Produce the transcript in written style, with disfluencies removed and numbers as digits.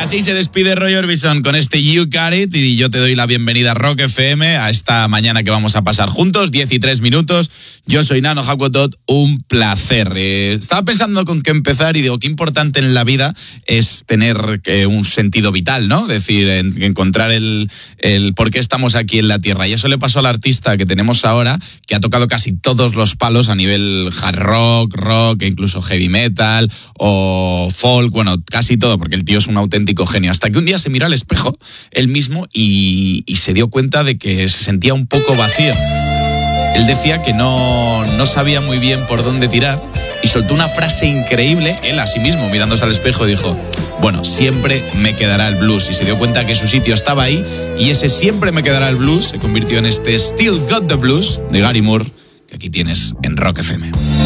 Así se despide Roy Orbison con este You Got It y yo te doy la bienvenida a Rock FM a esta mañana que vamos a pasar juntos, 13 minutos. Yo soy Nano Hakuotot, un placer. Estaba pensando con qué empezar y digo, qué importante en la vida es tener un sentido vital, ¿no? Es decir, encontrar el por qué estamos aquí en la Tierra. Y eso le pasó al artista que tenemos ahora, que ha tocado casi todos los palos a nivel hard rock, e incluso heavy metal o folk, bueno, casi todo, porque el tío es un auténtico genio. Hasta que un día se miró al espejo él mismo y se dio cuenta de que se sentía un poco vacío. Él decía que no sabía muy bien por dónde tirar y soltó una frase increíble, él a sí mismo mirándose al espejo dijo, bueno, siempre me quedará el blues, y se dio cuenta que su sitio estaba ahí y ese siempre me quedará el blues se convirtió en este Still Got the Blues de Gary Moore, que aquí tienes en Rock FM.